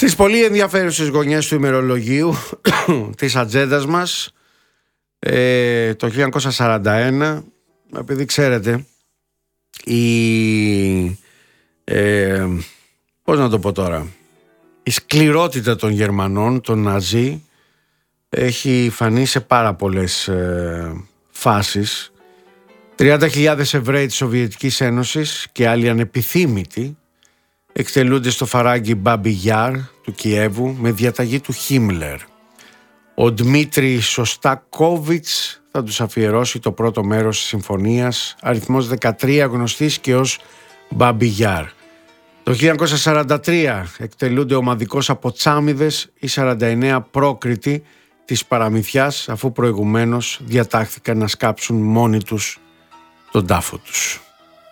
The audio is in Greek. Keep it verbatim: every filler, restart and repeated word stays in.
Στις πολύ ενδιαφέρουσες γωνιές του ημερολογίου της ατζέντας μας, ε, το χίλια εννιακόσια σαράντα ένα, επειδή ξέρετε, η, ε, πώς να το πω τώρα, η σκληρότητα των Γερμανών, των Ναζί, έχει φανεί σε πάρα πολλές ε, φάσεις. τριάντα χιλιάδες Εβραίοι της Σοβιετικής Ένωσης και άλλοι ανεπιθύμητοι εκτελούνται στο φαράγγι Μπάμπι Γιάρ του Κιέβου με διαταγή του Χίμλερ. Ο Ντμίτρι Σωστάκοβιτς θα τους αφιερώσει το πρώτο μέρος της συμφωνίας, αριθμός δεκατρία, γνωστής και ως Μπάμπι Γιάρ. Το χίλια εννιακόσια σαράντα τρία εκτελούνται ομαδικώς από Τσάμιδες οι σαράντα εννέα πρόκριτοι της παραμυθιάς, αφού προηγουμένως διατάχθηκαν να σκάψουν μόνοι τους τον τάφο τους.